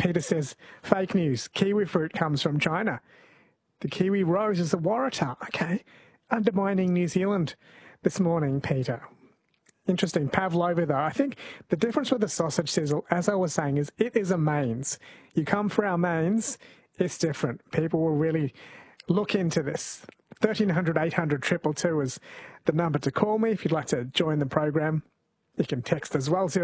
Peter says, fake news. Kiwi fruit comes from China. The kiwi rose is a waratah. Okay. Undermining New Zealand this morning, Peter. Interesting. Pavlova, though. I think the difference with the sausage sizzle, as I was saying, is it is a mains. You come for our mains, it's different. People will really look into this. 1300 800 222 is the number to call me if you'd like to join the program. You can text as well,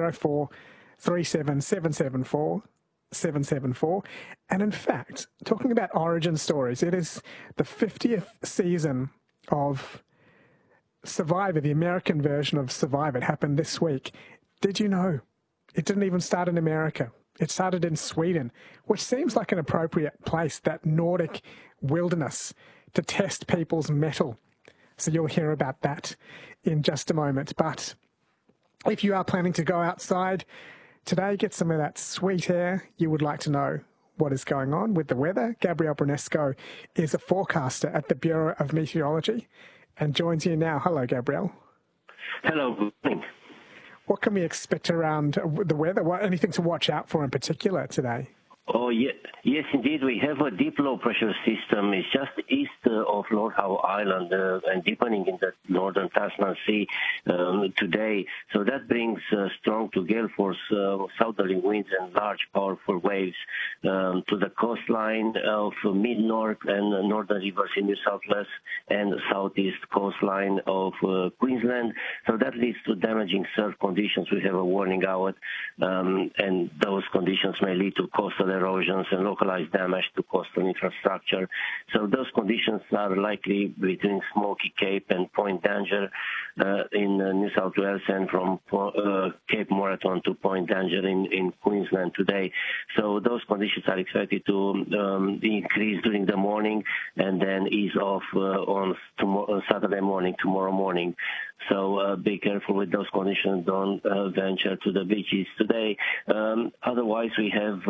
0437 774 774. And in fact, talking about origin stories, it is the 50th season of Survivor, the American version of Survivor. It happened this week. Did you know it didn't even start in America? It started in Sweden, which seems like an appropriate place, that Nordic wilderness, to test people's mettle. So you'll hear about that in just a moment. But if you are planning to go outside today, get some of that sweet air, you would like to know what is going on with the weather. Gabrielle Brunesco is a forecaster at the Bureau of Meteorology and joins you now. Hello, Gabrielle. Hello, good morning. What can we expect around the weather? Anything to watch out for in particular today? Oh, yes, indeed. We have a deep low-pressure system. It's just east of Lord Howe Island and deepening in the northern Tasman Sea today. So that brings strong to gale force southerly winds and large, powerful waves to the coastline of mid-north and northern rivers in New South Wales and southeast coastline of Queensland. So that leads to damaging surf conditions. We have a warning out, and those conditions may lead to coastal erosions and localized damage to coastal infrastructure. So those conditions are likely between Smoky Cape and Point Danger in New South Wales, and from Cape Moreton to Point Danger in Queensland today. So those conditions are expected to increase during the morning and then ease off on Saturday morning, tomorrow morning. So be careful with those conditions. Don't venture to the beaches today. Otherwise, we have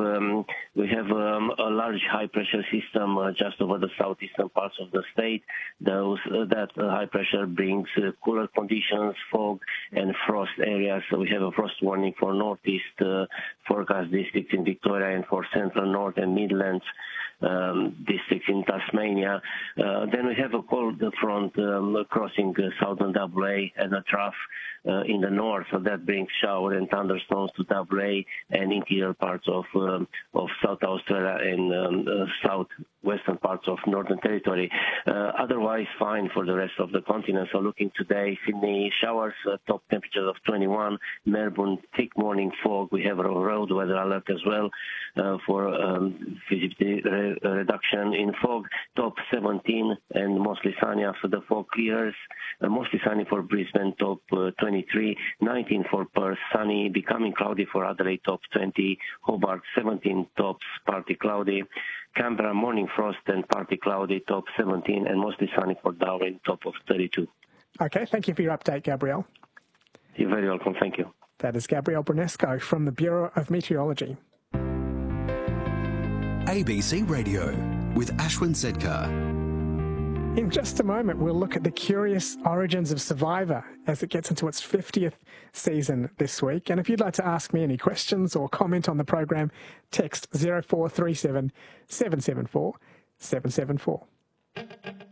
a large high-pressure system just over the southeastern parts of the state. That high pressure brings cooler conditions, fog, and frost areas. So we have a frost warning for northeast forecast districts in Victoria and for central north and Midlands districts in Tasmania. Then we have a cold front crossing southern WA and a trough in the north, so that brings shower and thunderstorms to WA and interior parts of South Australia and southwestern parts of Northern Territory. Otherwise, fine for the rest of the continent. So looking today, Sydney showers, top temperatures of 21. Melbourne, thick morning fog. We have a road weather alert as well for visibility reduction in fog. Top 17 and mostly sunny after the fog clears. Mostly sunny for Brisbane, top 23. 19 for Perth, sunny, becoming cloudy for Adelaide, top 20. Hobart, 17, tops, partly cloudy. Canberra, morning frost and partly cloudy, top 17, and mostly sunny for Darwin, top of 32. Okay, thank you for your update, Gabrielle. You're very welcome, thank you. That is Gabrielle Brunesco from the Bureau of Meteorology. ABC Radio with Ashwin Sedkar. In just a moment, we'll look at the curious origins of Survivor as it gets into its 50th season this week. And if you'd like to ask me any questions or comment on the program, text 0437 774 774.